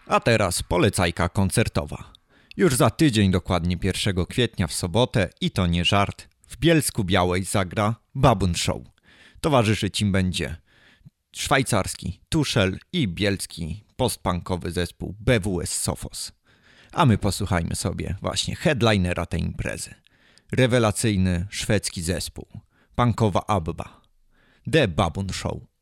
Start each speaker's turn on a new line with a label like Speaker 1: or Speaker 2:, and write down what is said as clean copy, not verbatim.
Speaker 1: A teraz polecajka koncertowa. Już za tydzień, dokładnie 1 kwietnia w sobotę, i to nie żart, w Bielsku Białej zagra Baboon Show. Towarzyszyć im będzie szwajcarski Tuszel i bielski postpunkowy zespół BWS Sophos. A my posłuchajmy sobie właśnie headlinera tej imprezy. Rewelacyjny szwedzki zespół, punkowa ABBA, The Baboon Show.